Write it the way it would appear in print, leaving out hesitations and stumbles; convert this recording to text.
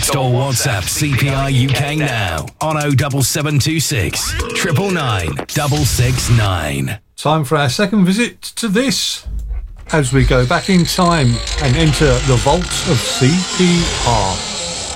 Text or WhatsApp CPI UK now on 07726 999 669. Time for our second visit to this, as we go back in time and enter the vaults of CPR.